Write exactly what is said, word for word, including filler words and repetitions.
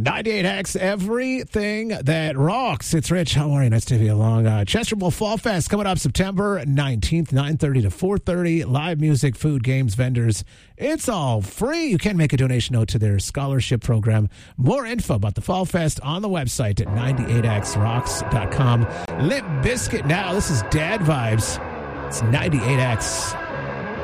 ninety-eight X, everything that rocks. It's Rich. How are you? Nice to have you along. Uh, Chesterville Fall Fest coming up September nineteenth, nine thirty to four thirty. Live music, food, games, vendors. It's all free. You can make a donation note to their scholarship program. More info about the Fall Fest on the website at ninety-eight x rocks dot com. Limp Bizkit now. This is Dad Vibes. It's ninety-eight X.